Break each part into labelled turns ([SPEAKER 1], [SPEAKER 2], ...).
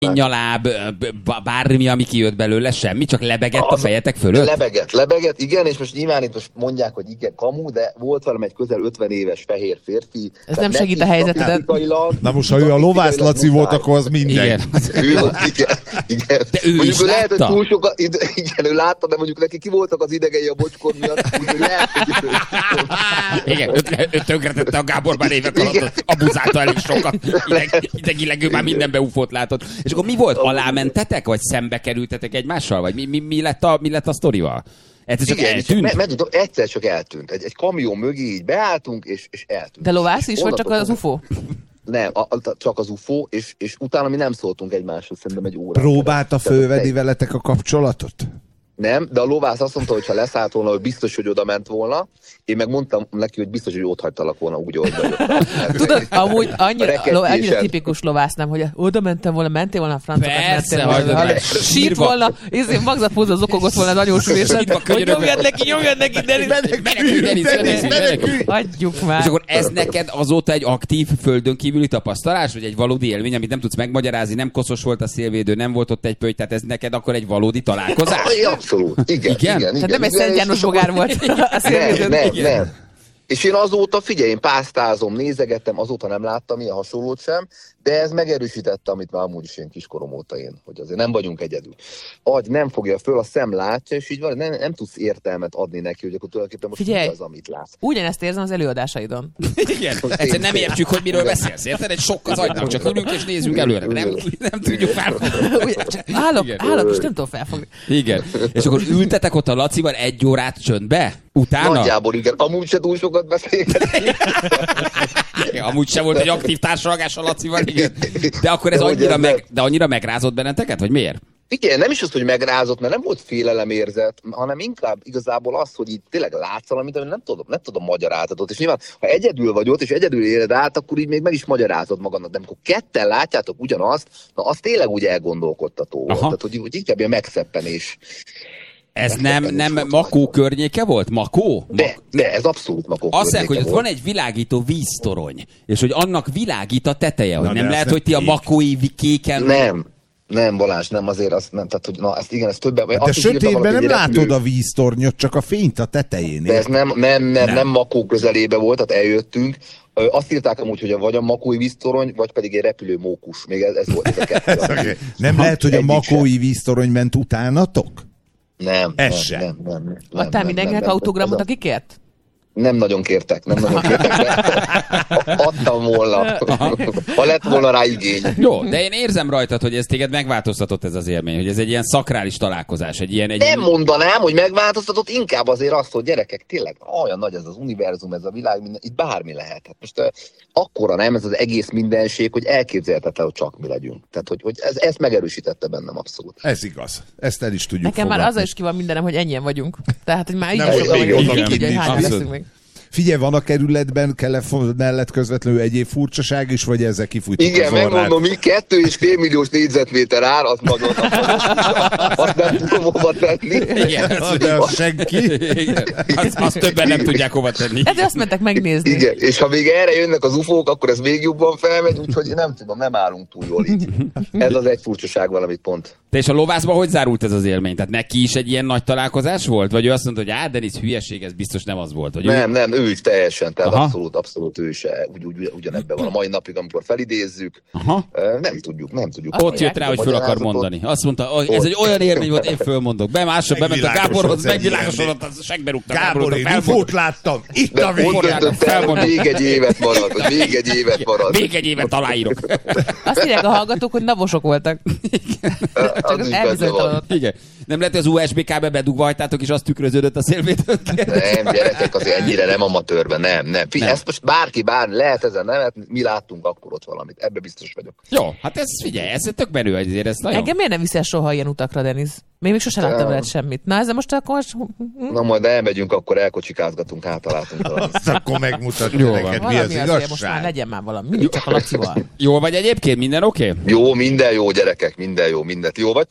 [SPEAKER 1] nyaláb, bármi, ami kijött belőle, semmi, csak lebegett a fejetek fölött?
[SPEAKER 2] Lebegett, igen, és most nyilván itt most mondják, hogy igen, kamu, de volt velem egy közel 50 éves fehér férfi.
[SPEAKER 3] Ez nem segít a helyzetedet.
[SPEAKER 4] Na most, ha ő a Lovász Laci volt, akkor az minden.
[SPEAKER 2] Igen.
[SPEAKER 1] De ő
[SPEAKER 2] mondjuk
[SPEAKER 1] is
[SPEAKER 2] lehet, hogy
[SPEAKER 1] látta?
[SPEAKER 2] túl sokat, igen, ő látta, de mondjuk neki ki voltak az idegei a bocskor miatt, úgyhogy lehet, hogy
[SPEAKER 1] Igen, ő tönkretette a Gábor már évek alatt, abuzálta elég sokat, idegileg ő már mindenbe ufót látott. És akkor mi volt? Alámentetek, vagy szembe kerültetek egymással? Vagy mi lett a sztorival? Egyszer csak eltűnt?
[SPEAKER 2] Egyszer csak eltűnt. Egy kamion mögé így beálltunk, és eltűnt.
[SPEAKER 3] De Lovász is, vagy csak az UFO?
[SPEAKER 2] Nem, csak az UFO, és utána mi nem szóltunk egymáshoz, szerintem egy óra.
[SPEAKER 4] Próbálta fölvenni veletek a kapcsolatot?
[SPEAKER 2] Nem, de a Lovász azt mondta, hogy ha leszállt volna, hogy biztos, hogy oda ment volna. Én meg mondtam neki, hogy biztos, hogy ott hagytalak volna úgy, ahogy bejöttem.
[SPEAKER 3] Tudod, amúgy annyira tipikus Lovász, nem, hogy oda mentem volna, mentél volna a francokat,
[SPEAKER 1] persze,
[SPEAKER 3] mentél volna, sírt volna, magzapúzza zokogott volna az anyósülésen, hogy nyomjad neki, Denis, hagyjuk már.
[SPEAKER 1] És akkor ez neked azóta egy aktív földön kívüli tapasztalás, vagy egy valódi élmény, amit nem tudsz megmagyarázni, nem koszos volt a szélvédő, nem volt ott egy pöly, tehát ez neked akkor egy valódi találkozás?
[SPEAKER 2] Abszolút, igen.
[SPEAKER 3] Tehát nem egy Szent János bogár volt a szélvédőn.
[SPEAKER 2] Nem. És én azóta, figyelj, én pásztázom, nézegettem, azóta nem láttam ilyen hasonlót sem, de ez megerősítette, amit már amúgy is én kiskorom óta én, hogy azért nem vagyunk egyedül. Agy nem fogja föl, a szem látja, és így van, nem tudsz értelmet adni neki, hogy akkor tulajdonképpen most
[SPEAKER 3] figyelj,
[SPEAKER 2] mi az, amit látsz.
[SPEAKER 3] Ugyanezt érzem az előadásaidon.
[SPEAKER 1] Igen, egyszerűen nem értjük, hogy miről beszélsz, érted? Egy sok az agynak, csak ülünk és nézzünk előre. Nem tudjuk felfogni.
[SPEAKER 3] Állok, és nem tudom felfogni.
[SPEAKER 1] Igen. És akkor ültetek ott a Lacival egy órát csöndbe? Utána?
[SPEAKER 2] Nagyjából igen. Amúgy se túl sokat beszélgetünk.
[SPEAKER 1] Amúgy se volt egy aktív társalgás a Lacival, igen. De akkor ez annyira megrázott benneteket, vagy miért?
[SPEAKER 2] Igen, nem is az, hogy megrázott, mert nem volt félelemérzet, hanem inkább igazából az, hogy így tényleg látsz valamit, amit nem tudom magyarázatot. És nyilván, ha egyedül vagy ott, és egyedül éled át, akkor így még meg is magyarázod magadnak. De amikor ketten látjátok ugyanazt, na az tényleg úgy elgondolkodtató volt. Tehát, hogy inkább ilyen megszeppenés.
[SPEAKER 1] Ez nem Makó környéke volt? Makó?
[SPEAKER 2] De ez abszolút Makó
[SPEAKER 1] környéke. Azt mondják, hogy
[SPEAKER 2] volt.
[SPEAKER 1] van egy világító víztorony, és hogy annak világít a teteje, hogy nem lehet, hogy ti a makói kéken...
[SPEAKER 2] Nem, Balázs, nem azért, azt nem, tehát, hogy na, ezt igen, ez többen...
[SPEAKER 4] De sötétben nem látod a víztornyot, csak a fényt a tetején.
[SPEAKER 2] De ez nem Makó közelébe volt, tehát eljöttünk. Azt írták amúgy, hogy vagy a makói víztorony, vagy pedig egy repülő mókus. Még ez volt ez a kettő.
[SPEAKER 4] Nem lehet, hogy a makói víztorony ment utánatok?
[SPEAKER 2] Nem.
[SPEAKER 3] Adtál mindenkinek autogramot, aki kért?
[SPEAKER 2] Nem nagyon kértek, de adtam volna, ha lett volna rá igény.
[SPEAKER 1] Jó, de én érzem rajtad, hogy ez téged megváltoztatott ez az élmény, hogy ez egy ilyen szakrális találkozás,
[SPEAKER 2] Nem mondanám, hogy megváltoztatott, inkább azért azt, hogy gyerekek, tényleg olyan nagy ez az univerzum, ez a világ, itt bármi lehet. Most akkora nem ez az egész mindenség, hogy elképzelhetetlen, hogy csak mi legyünk. Tehát, hogy ez megerősítette bennem abszolút.
[SPEAKER 4] Ez igaz. Ezt el is tudjuk
[SPEAKER 3] nekem
[SPEAKER 4] fogadni.
[SPEAKER 3] Már az is ki van mindenem, hogy ennyien vagyunk. Tehát, hogy már így
[SPEAKER 4] nem,
[SPEAKER 3] sokan vagyunk,
[SPEAKER 4] hogy
[SPEAKER 3] hányan leszünk még.
[SPEAKER 4] Figyelj, van a kerületben mellett közvetlenül egyéb furcsaság is, vagy ezzel kifújtuk
[SPEAKER 2] igen,
[SPEAKER 4] az orrát?
[SPEAKER 2] megmondom, 2,5 milliós négyzetméter ár, az nagyon azt nem tudom hova tenni.
[SPEAKER 1] Igen,
[SPEAKER 4] de az senki.
[SPEAKER 1] Azt többen nem tudják hova tenni.
[SPEAKER 3] Ezért azt mentek megnézni.
[SPEAKER 2] Igen, és ha még erre jönnek az ufók, akkor ez még jobban felmegy, úgyhogy nem tudom, nem állunk túl jól így. Ez az egy furcsaság valamit pont.
[SPEAKER 1] De és a Lovászban hogy zárult ez az élmény? Tehát neki is egy ilyen nagy találkozás volt? Vagy ő azt mondta, hogy Denis, hülyeség, ez biztos nem az volt? Vagy
[SPEAKER 2] nem, ő is teljesen, tehát abszolút ő is ugyanebben van a mai napig, amikor felidézzük. Nem tudjuk.
[SPEAKER 1] Ott jött rá, hogy föl akar mondani. Azt mondta, ez egy olyan élmény volt, én fölmondok. Bement a Gáborhoz, megvilágosodott, a segbe rúgta.
[SPEAKER 4] Gábor, én ufót láttam. Itt a
[SPEAKER 2] végén. Még egy évet marad.
[SPEAKER 1] Még egy évet aláírok.
[SPEAKER 3] Azt írják a hallgatók, hogy navosok voltak. Csak az elbizonytalanodott.
[SPEAKER 1] Igen. Nem lehet, hogy az USB kábe bedugva hagytátok, és azt tükröződött a szélvédőn.
[SPEAKER 2] Nem, gyerekek, azért ennyire nem amatőrben, nem. Figyelj, ezt most bárki lehet ezen, nem? Mi láttunk akkor ott valamit, ebbe biztos vagyok.
[SPEAKER 1] Jó, hát ez figyelj, ez tök menő azért, ez nagyon.
[SPEAKER 3] Engem miért nem viszel soha ilyen utakra, Denis? Még sosem láttam veled semmit. Na, ezzel most akkor...
[SPEAKER 2] Na, majd elmegyünk, akkor elkocsikázgatunk, találtunk valamit.
[SPEAKER 4] Azt akkor megmutatja neked, mi az igazság.
[SPEAKER 3] Most már legyen már valami, mindig csak a Lacival.
[SPEAKER 1] Jó vagy egyébként? Minden oké?
[SPEAKER 2] Jó, minden jó, gyerekek, minden jó, mindent. Jó vagytok?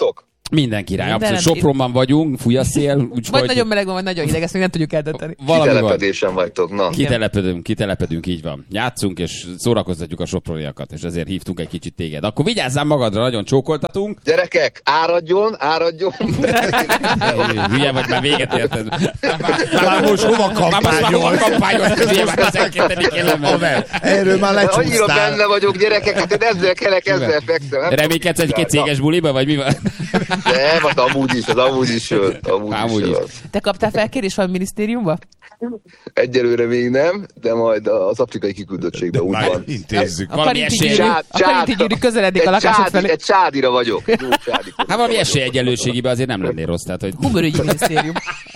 [SPEAKER 1] Minden király,
[SPEAKER 3] Minden
[SPEAKER 1] abszolút. Sopronban vagyunk, fúj a szél, úgyhogy...
[SPEAKER 3] Vagy nagyon meleg van, vagy nagyon hideg, ezt még nem tudjuk eldönteni.
[SPEAKER 2] Kitelepedésen vagytok, na.
[SPEAKER 1] Kitelepedünk, így van. Játszunk, és szórakoztatjuk a soproniakat, és ezért hívtunk egy kicsit téged. Akkor vigyázzál magadra, nagyon csókoltatunk.
[SPEAKER 2] Gyerekek, áradjon!
[SPEAKER 1] Hülye vagy, már véget érted.
[SPEAKER 4] Már most hova kampányol? Erről már lecsúsztál.
[SPEAKER 2] Annyira benne vagyok, gyerekek, hát én ezzel kelek, ezzel fekszem.
[SPEAKER 1] Reménykedsz egy céges buliba, vagy mi van?
[SPEAKER 2] Nem, az amúgy is jött.
[SPEAKER 3] Te kaptál felkérés valami minisztériumba?
[SPEAKER 2] Egyelőre még nem, de majd az afrikai kiküldöttségben úgy van.
[SPEAKER 4] Intézzük.
[SPEAKER 1] Valami esély.
[SPEAKER 3] A Karinti Gyűrű közeledik a lakások felé.
[SPEAKER 2] Egy csádira vagyok.
[SPEAKER 1] Hát valami esélyegyenlőségiben azért nem lennél rossz. Tehát, hogy...
[SPEAKER 3] Humorügyi minisztérium.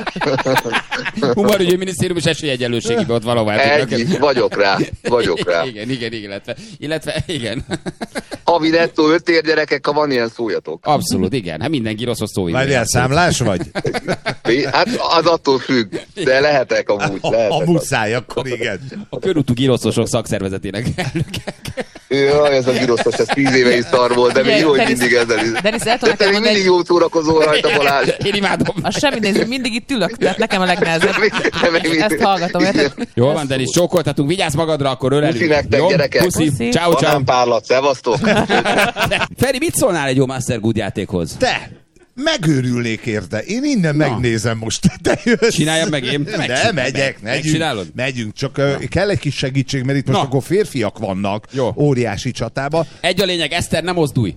[SPEAKER 1] Humorügyi minisztérium és esélyegyenlőségiben ott valahol.
[SPEAKER 2] Vagyok rá.
[SPEAKER 1] Igen, illetve igen.
[SPEAKER 2] Havi nettó 5 ér, gyerekek, ha van ilyen, szóljatok.
[SPEAKER 1] Abszolút, igen. Hát mindenki rossz szó.
[SPEAKER 4] Várjál, számlás vagy?
[SPEAKER 2] Hát az attól függ, de lehetek amúgy.
[SPEAKER 4] A muszáj, akkor igen.
[SPEAKER 1] A körútú giroszosok szakszervezetének elnöke.
[SPEAKER 2] Jaj, ez a giroszos, ez 10 éve is szar volt, de még jó, hogy mindig ezzel is. De te még mindig jó szórakozol rajta, Balázs.
[SPEAKER 1] Én imádom.
[SPEAKER 3] Az semmi néző, mindig itt ülök, tehát nekem a legnehezebb. Ezt hallgatom, érted?
[SPEAKER 1] Jól van, Denis, csókoltatunk, vigyázz magadra, akkor ölelünk.
[SPEAKER 2] Puszi nektek, gyerekek.
[SPEAKER 1] Puszi. Ciao.
[SPEAKER 2] Banánpárlat, szevasztok.
[SPEAKER 1] Feri, mit szólnál egy jó Master Good játékhoz?
[SPEAKER 4] Te! Megőrülnék érte. Én innen megnézem most. Te jössz.
[SPEAKER 1] Csináljam meg én?
[SPEAKER 4] De megyek.
[SPEAKER 1] Megcsinálod?
[SPEAKER 4] Megyünk. Csak kell egy kis segítség, mert itt most akkor férfiak vannak.
[SPEAKER 1] Jó.
[SPEAKER 4] Óriási csatába.
[SPEAKER 1] Egy a lényeg, Eszter, nem mozdulj.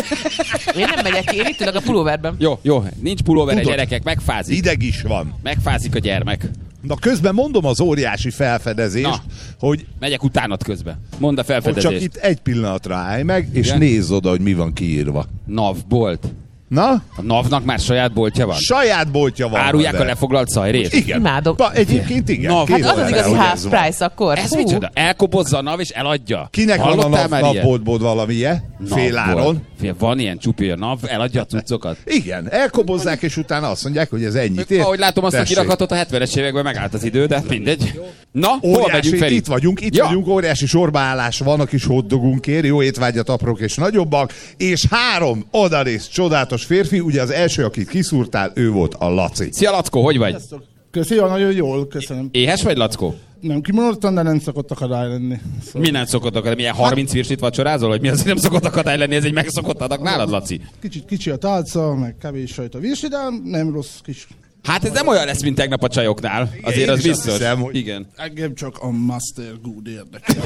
[SPEAKER 3] Én nem megyek, én itt ülök a pulóverben.
[SPEAKER 1] Jó, nincs pulóver, gyerekek, megfázik.
[SPEAKER 4] Ideg is van.
[SPEAKER 1] Megfázik a gyermek.
[SPEAKER 4] Na közben mondom az óriási felfedezést, hogy...
[SPEAKER 1] Megyek utánad közben. Mondd a felfedezést.
[SPEAKER 4] Csak itt egy pillanatra állj meg, és nézz oda, hogy mi van kiírva.
[SPEAKER 1] NAV bolt.
[SPEAKER 4] Na?
[SPEAKER 1] A NAV-nak már saját boltja van?
[SPEAKER 4] Saját boltja van.
[SPEAKER 1] Árulják a lefoglalt szajrét?
[SPEAKER 4] Igen.
[SPEAKER 3] Imádom.
[SPEAKER 4] Egyébként igen.
[SPEAKER 1] NAV.
[SPEAKER 3] Hát az az igazi half price akkor.
[SPEAKER 1] Ez micsoda? Elkobozza a NAV és eladja?
[SPEAKER 4] Kinek van a napboltból valamilyen? Féláron?
[SPEAKER 1] Van ilyen csupi, a NAV eladja a cuccokat?
[SPEAKER 4] Igen, elkobozzák, és utána azt mondják, hogy ez ennyit ér.
[SPEAKER 1] Ahogy látom azt a kirakatot, a 70-es években megállt az idő, de mindegy. Na, hol megyünk, Feri?
[SPEAKER 4] Itt vagyunk, óriási sorbaállás van a kis hotdogunkért, jó étvágyat aprók és nagyobbak, és 3 odanéz csodálatos férfi, ugye az első, akit kiszúrtál, ő volt a Laci.
[SPEAKER 1] Szia, Lackó, hogy vagy?
[SPEAKER 5] Köszönöm, nagyon jól, köszönöm.
[SPEAKER 1] Éhes vagy, Lackó?
[SPEAKER 5] Nem kimondottan, de nem szokott akadály lenni.
[SPEAKER 1] Szóval... Mi nem szokott akadály? Milyen 30 virsit vacsorázol, hogy mi azért nem szokott akadály lenni? Ez egy megszokott adag nálad, Laci?
[SPEAKER 5] Kicsit kicsi a tálca, meg kevés sajt a virsi, de nem rossz kis.
[SPEAKER 1] Hát ez nem olyan lesz, mint tegnap a csajoknál. Azért az biztos.
[SPEAKER 4] Hiszem, hogy...
[SPEAKER 1] Igen.
[SPEAKER 5] Engem csak a Master Good érdekel.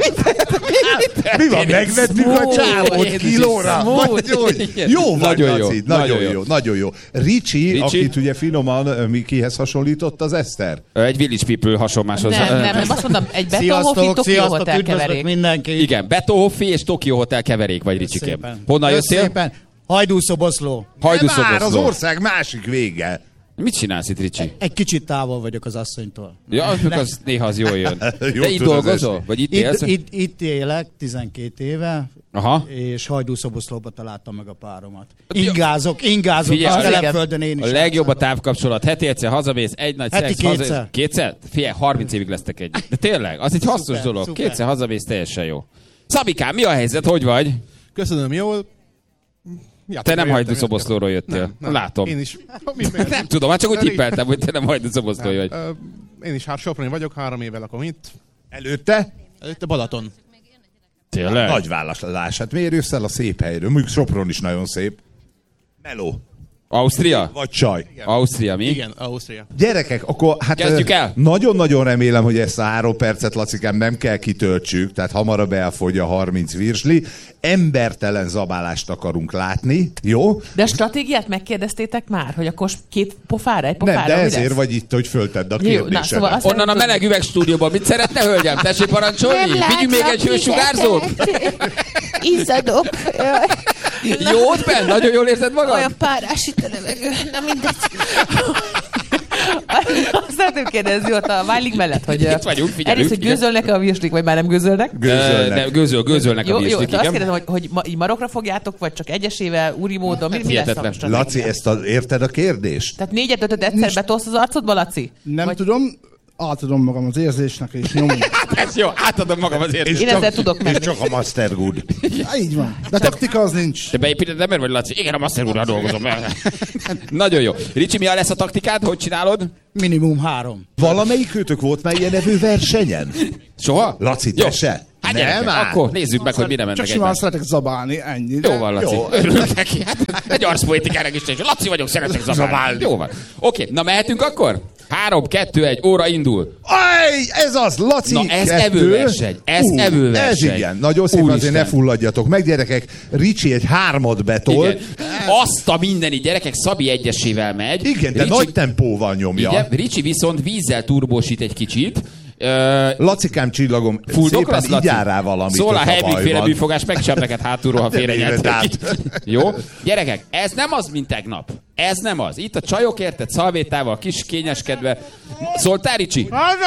[SPEAKER 4] Mi van, megvettük a csávot kilóra? Jó van, Laci, nagyon jó. Ricsi, akit ugye finoman Mikihez hasonlított, az Eszter.
[SPEAKER 1] Egy Village People hasonláshoz.
[SPEAKER 3] Nem, azt mondom, egy Betonhoffi Tokyo Hotel keverék.
[SPEAKER 6] Mindenki.
[SPEAKER 1] Igen, Betonhoffi és Tokyo Hotel keverék vagy, Ricsikém. Honnan jöttél?
[SPEAKER 6] Hajdúszoboszló.
[SPEAKER 4] Az ország másik vége.
[SPEAKER 1] Mit csinálsz itt, Ricsi?
[SPEAKER 6] Egy kicsit távol vagyok az asszonytól.
[SPEAKER 1] Ja, az néha az jól jön. De itt dolgozol? Vagy itt élsz?
[SPEAKER 6] Itt élek 12 éve, és Hajdúszoboszlóba találtam meg a páromat. Ingázok, a telepföldön én is.
[SPEAKER 1] A legjobb a távkapcsolat. Heti egyszer hazamész, egy nagy szex. Kétszer? Figyelj, 30 évig lesztek együtt. De tényleg, az egy hasznos dolog. Szuper. Kétszer hazamész, teljesen jó. Szabikám, mi a helyzet? Hogy vagy?
[SPEAKER 7] Köszönöm, jól.
[SPEAKER 1] Ja, te nem Hajdúszoboszlóról jöttél.
[SPEAKER 7] Nem.
[SPEAKER 1] Látom.
[SPEAKER 7] Én is.
[SPEAKER 1] Nem tudom, hát csak úgy tippeltem, hogy te nem Hajdúszoboszlói vagy.
[SPEAKER 7] Én is Soproni vagyok, 3 éve lakom itt.
[SPEAKER 4] Előtte
[SPEAKER 7] Balaton.
[SPEAKER 1] Tényleg?
[SPEAKER 4] Nagy választás. Hát miért jössz el a szép helyről? Mondjuk Sopron is nagyon szép. Meló.
[SPEAKER 1] Ausztria?
[SPEAKER 4] Vagy csaj.
[SPEAKER 1] Igen. Ausztria, mi?
[SPEAKER 7] Igen, Ausztria.
[SPEAKER 4] Gyerekek, akkor hát
[SPEAKER 1] kezdjük el.
[SPEAKER 4] Nagyon-nagyon remélem, hogy ezt a 3 percet, Lacikám, nem kell kitöltsük, tehát hamarabb elfogy a 30 virsli. Embertelen zabálást akarunk látni, jó?
[SPEAKER 3] De a stratégiát megkérdeztétek már, hogy akkor 2 pofára, egy pofára?
[SPEAKER 4] Nem, de ezért vagy itt, hogy föltedd a kérdésedet.
[SPEAKER 3] Szóval
[SPEAKER 1] onnan a meleg üvegstúdióban mit szeretne, hölgyem? Tessék parancsolni? Vigyünk még egy hősugárzót?
[SPEAKER 8] Izzadok.
[SPEAKER 1] Jó, ott benn? Nagyon jól érzed magad?
[SPEAKER 8] Olyan párás itt a levegő. Na mindegy.
[SPEAKER 3] Azt szeretném kérdezni ott a Vájlig mellett, hogy
[SPEAKER 1] itt vagyunk, figyelünk.
[SPEAKER 3] Egyrészt, hogy gőzölnek-e a virslik, vagy már nem gőzölnek?
[SPEAKER 1] Gőzölnek a virslik,
[SPEAKER 3] igen. Azt kérdezem, hogy így marokra fogjátok, vagy csak egyesével, úri módon? Mi lesz a stratégia?
[SPEAKER 4] Laci, érted a kérdést?
[SPEAKER 3] Tehát 4-5-öt egyszer betolsz az arcodba, Laci?
[SPEAKER 5] Nem tudom. átadom magam az érzésnek, és nyomom.
[SPEAKER 1] Ez jó, átadom magam az érzésnek.
[SPEAKER 3] Én ezzel tudok menni.
[SPEAKER 4] És csak a Master Good.
[SPEAKER 5] Így van. De taktika az nincs.
[SPEAKER 1] Te beépíted ember vagy, Laci? Igen, a Master Good-ra dolgozom. Nagyon jó. Ricsi, mi lesz a taktikád? Hogy csinálod?
[SPEAKER 6] Minimum 3.
[SPEAKER 4] Valamelyik őtök volt már ilyen nevű versenyen?
[SPEAKER 1] Soha?
[SPEAKER 4] Laci, te se?
[SPEAKER 1] Hát nem, akkor nézzük meg, hogy mire mennek
[SPEAKER 5] Csak simán szeretek zabálni, ennyi.
[SPEAKER 1] Jó van, Laci. Örülök neki. Hát egy arszpoétikának is. Laci vagyok, szeretek zabálni. Jó van. Oké, na mehetünk akkor? 3, 2, 1, óra indul.
[SPEAKER 4] Aj, ez az, Laci!
[SPEAKER 1] Na, ez evőverseny. Ez evőverseny.
[SPEAKER 4] Ez igen. Nagyon szépen azért ne fulladjatok meg, gyerekek. Ricsi egy 3-at betol.
[SPEAKER 1] Igen. Azt a mindeni gyerekek, Szabi egyesével megy.
[SPEAKER 4] Igen, de
[SPEAKER 1] Ricsi,
[SPEAKER 4] nagy tempóval nyomja.
[SPEAKER 1] Igen, Ricsi viszont vízzel turbósít egy kicsit.
[SPEAKER 4] Lacikám csillagom, szépen így áll rá valamit.
[SPEAKER 1] Szól a helyféle műfogás, megcsap neked hátulról, ha félrenyeltek. Jó? Gyerekek, ez nem az, mint tegnap. Ez nem az. Itt a csajok, érted, szalvétával, kis kényeskedve. Szóltál, Ricsi?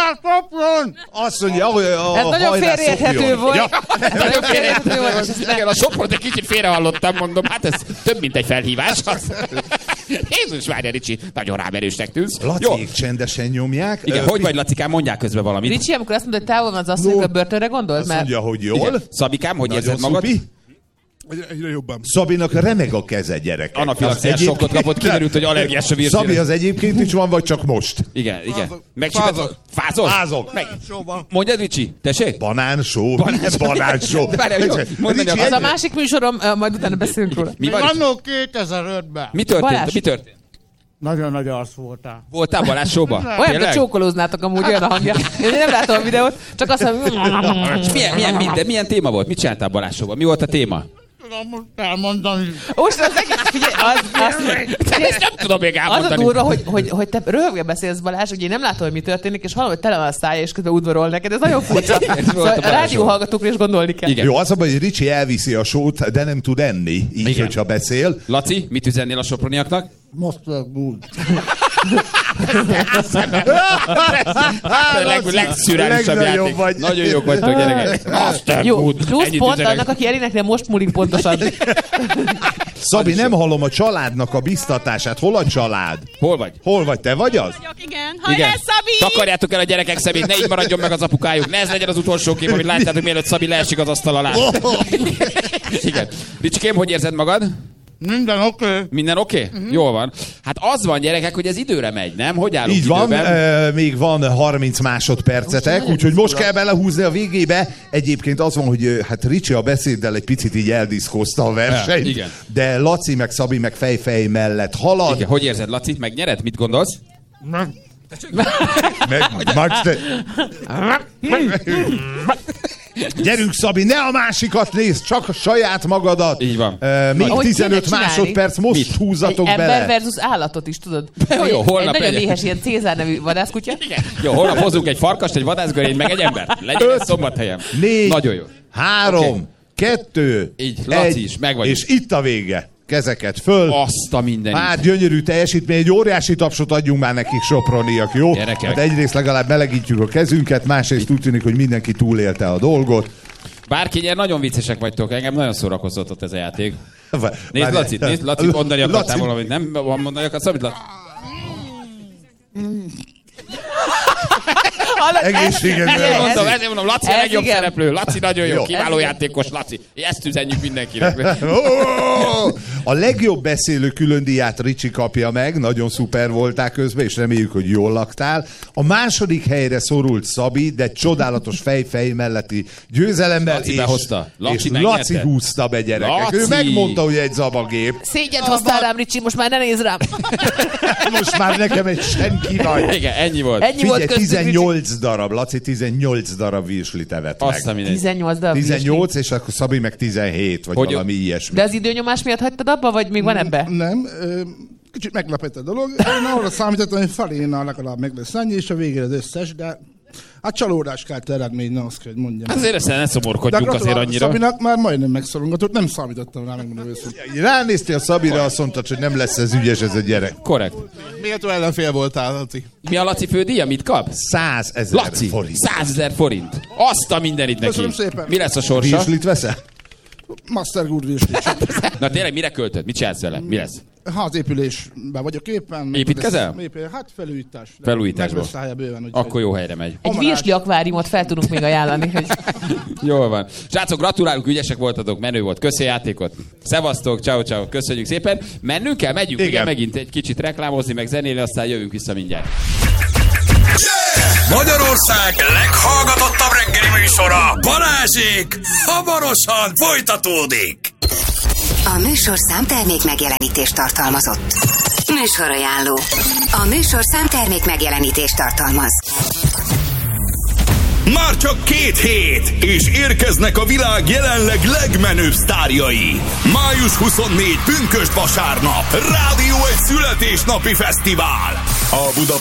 [SPEAKER 4] Azt mondja, hogy
[SPEAKER 3] Ez nagyon félreérthető volt.
[SPEAKER 4] Ja.
[SPEAKER 3] Nagyon félreérthető volt.
[SPEAKER 1] Igen, a Sopron egy kicsit félrehallottam, mondom, hát ez több, mint egy felhívás. Jézus, várja, Ricsi, nagyon rám erősnek tűnsz.
[SPEAKER 4] Laciék csendesen nyomják.
[SPEAKER 1] Igen, hogy vagy, Lacikám, mondják közben valamit.
[SPEAKER 3] Ricsi, amikor azt mondod, hogy távol van az asszony, a börtönre gondolt?
[SPEAKER 4] Azt mondja, hogy jól.
[SPEAKER 1] Igen. Szabikám, hogy
[SPEAKER 4] Nagyon
[SPEAKER 1] érzed magad?
[SPEAKER 4] szupi.
[SPEAKER 7] Egyre jobban.
[SPEAKER 4] Szabinak remeg a keze, gyerekek.
[SPEAKER 1] Anafilaxiás sokkot kapott, kiderült, hogy allergiás a vírsére.
[SPEAKER 4] Szabi az egyébként is van, vagy csak most?
[SPEAKER 1] Igen. Fázol?
[SPEAKER 4] Fázok.
[SPEAKER 1] Mondjad, Ricsi, tessék?
[SPEAKER 4] Banánsó. Banánsó.
[SPEAKER 3] Az a másik műsorom, majd utána beszélünk róla.
[SPEAKER 1] Mi van?
[SPEAKER 6] Annó 2005-ben.
[SPEAKER 1] Mi történt?
[SPEAKER 3] Balázs.
[SPEAKER 1] Mi történt?
[SPEAKER 6] Nagyon nagy arc voltál.
[SPEAKER 1] Voltál Balázs showba?
[SPEAKER 3] Olyan, hogy csókolóznátok amúgy, olyan a hangja. Én nem látom a videót, csak azt mondom...
[SPEAKER 1] Milyen téma volt? Mit csináltál Balázs showba? Mi volt a téma?
[SPEAKER 6] Tudom most elmondani.
[SPEAKER 3] Most az egész, figyelj,
[SPEAKER 1] Ezt nem tudom még elmondani.
[SPEAKER 3] az a durva, hogy te röhögve beszélsz, Balázs, hogy én nem látom, hogy mi történik, és hallom, hogy tele van a szája, és közben udvarol neked. Ez nagyon furcsa. Szóval a rádióhallgatókra is gondolni kell.
[SPEAKER 1] Igen.
[SPEAKER 4] Jó, az a baj, hogy Ricsi elviszi a sót, de nem tud enni, így, hogyha beszél.
[SPEAKER 1] Laci, mit üzennél a soproniaknak?
[SPEAKER 5] Master Good.
[SPEAKER 1] Legszürelősebb játék.
[SPEAKER 4] vagy.
[SPEAKER 1] Nagyon jók vagytok, gyerekek. Master
[SPEAKER 3] Jó,
[SPEAKER 1] Good.
[SPEAKER 3] plusz
[SPEAKER 1] Ennyit
[SPEAKER 3] pont
[SPEAKER 1] üzenek.
[SPEAKER 3] annak, aki eléneknél most múlik pontosan.
[SPEAKER 4] Szabi, nem hallom a családnak a biztatását. Hol a család?
[SPEAKER 1] Hol vagy?
[SPEAKER 4] Hol vagy? Te vagy az?
[SPEAKER 8] Igen. Hajrá, Szabi!
[SPEAKER 1] Takarjátok el a gyerekek szemét, ne így maradjon meg az apukájuk. Ne ez legyen az utolsó kép, amit látjátok, mielőtt Szabi leesik az asztal alá. Igen. Ricsikém, hogy érzed magad?
[SPEAKER 6] Minden oké.
[SPEAKER 1] Minden oké? Jól van. Hát az van, gyerekek, hogy ez időre megy, nem? Hogy állunk
[SPEAKER 4] Így van,
[SPEAKER 1] időben?
[SPEAKER 4] még van 30 másodpercetek, úgyhogy most kell belehúzni a végébe. Egyébként az van, hogy hát Ricsi a beszéddel egy picit így eldiszkozta a versenyt,
[SPEAKER 1] Igen.
[SPEAKER 4] de Laci meg Szabi meg fejfej mellett halad.
[SPEAKER 1] Igen. Hogy érzed, Laci? Megnyered? Mit gondolsz?
[SPEAKER 4] Gyerünk, Szabi, ne a másikat nézd, csak a saját magadat.
[SPEAKER 1] Így van.
[SPEAKER 4] Még
[SPEAKER 3] Ahogy
[SPEAKER 4] 15
[SPEAKER 3] kéne
[SPEAKER 4] másodperc, most
[SPEAKER 1] Mit?
[SPEAKER 4] húzatok
[SPEAKER 3] Egy
[SPEAKER 4] bele.
[SPEAKER 3] ember versus állatot is, tudod?
[SPEAKER 1] Jó, holnap
[SPEAKER 3] egy nagyon
[SPEAKER 1] legyen.
[SPEAKER 3] éhes ilyen Cézár nevű vadászkutya.
[SPEAKER 1] Jó, holnap hozunk egy farkast, egy vadászgörényt, meg egy ember. Legyen ez Szombathelyen.
[SPEAKER 4] 4,
[SPEAKER 1] Nagyon jó.
[SPEAKER 4] 3,
[SPEAKER 1] Oké.
[SPEAKER 4] 2,
[SPEAKER 1] Így, Laci
[SPEAKER 4] 1,
[SPEAKER 1] is, meg vagyunk.
[SPEAKER 4] és itt a vége. Kezeket föl.
[SPEAKER 1] Azt a mindenit.
[SPEAKER 4] Hát gyönyörű teljesítmény, egy óriási tapsot adjunk már nekik, soproniak, jó?
[SPEAKER 1] Gyerekek.
[SPEAKER 4] Hát egyrészt legalább melegítjük a kezünket, másrészt úgy tűnik, hogy mindenki túlélte a dolgot.
[SPEAKER 1] Bárki nyer, nagyon viccesek vagytok, engem nagyon szórakoztatott ez a játék. Nézd, Laci, mondani akartál valamit, nem? Mondani akartál valamit, Laci? Ezért mondom, Laci a legjobb szereplő, Laci nagyon jó, kiváló játékos, Laci. Ezt üzenjük mindenkinek.
[SPEAKER 4] A legjobb beszélő különdíját Ricsi kapja meg, nagyon szuper voltál közben, és reméljük, hogy jól laktál. A második helyre szorult Szabi, de csodálatos fejfej melletti győzelemmel,
[SPEAKER 1] Laci behozta.
[SPEAKER 4] és Laci húzta be, gyerekek.
[SPEAKER 1] Laci.
[SPEAKER 4] Ő megmondta, hogy egy zabagép.
[SPEAKER 3] Szégyent hoztál rám, Ricsi, most már ne nézz rám.
[SPEAKER 4] Most már nekem egy senki vagy.
[SPEAKER 1] Igen, ennyi volt.
[SPEAKER 3] Ennyi volt
[SPEAKER 4] Figyelj,
[SPEAKER 3] köztük,
[SPEAKER 4] 18 darab, Laci 18 darab virslit evett meg.
[SPEAKER 1] Azt a mindenit.
[SPEAKER 3] 18 darab.
[SPEAKER 4] 18, és akkor Szabi meg 17, vagy
[SPEAKER 1] Hogy-
[SPEAKER 4] valami ilyesmi.
[SPEAKER 3] De az időnyomás miatt hagytad abba, vagy még van ebbe?
[SPEAKER 5] Nem, kicsit meglepett a dolog. Én arra számítottam, hogy felénnel legalább meg lesz ennyi, és a végére az összes, de hát csalódás kelt eredmény, azt kell, hogy mondjam.
[SPEAKER 1] Azért ezt ne szomorkodjunk azért
[SPEAKER 5] gratulálok
[SPEAKER 1] annyira.
[SPEAKER 5] Szabinak már majdnem megszorongatott, nem számítottam rá, megmondom őszintén.
[SPEAKER 4] Ránéztél Szabira, azt mondtad, hogy nem lesz ez ügyes ez a gyerek.
[SPEAKER 1] Korrekt.
[SPEAKER 7] Méltó ellenfél voltál, Laci.
[SPEAKER 1] Mi a Laci fődíja? Mit kap?
[SPEAKER 4] 100 000
[SPEAKER 1] Laci,
[SPEAKER 4] forint.
[SPEAKER 1] 100 000 forint. Azt a mindenit neki.
[SPEAKER 5] Köszönöm szépen.
[SPEAKER 1] Mi lesz a sorsa?
[SPEAKER 4] Virslit veszel?
[SPEAKER 5] Master Good virslit.
[SPEAKER 1] Na tényleg mire költöd? Mit csinálsz vele? Mi lesz?
[SPEAKER 5] Az épülésben vagyok éppen.
[SPEAKER 1] Építkezel?
[SPEAKER 5] Hát felújítás.
[SPEAKER 1] Felújításban.
[SPEAKER 5] Bőven,
[SPEAKER 1] akkor jó helyre megy.
[SPEAKER 3] Egy virsli akváriumot fel tudunk még ajánlani. Hogy...
[SPEAKER 1] Jól van. Srácok, gratulálunk, ügyesek voltatok, menő volt. Köszi a játékot. Szevasztok, ciao, köszönjük szépen. Mennünk kell, megyünk igen, megint egy kicsit reklámozni, meg zenélni, aztán jövünk vissza mindjárt.
[SPEAKER 9] Magyarország leghallgatottabb reggeli műsora, Balázsék hamarosan folytatódik.
[SPEAKER 10] A műsorszám termék megjelenítést tartalmazott. Műsorajánló. A műsorszám termék megjelenítést tartalmaz.
[SPEAKER 9] Már csak 2 hét, és érkeznek a világ jelenleg legmenőbb sztárjai. Május 24 pünkösd vasárnap. Rádió egy születésnapi fesztivál. A Budapest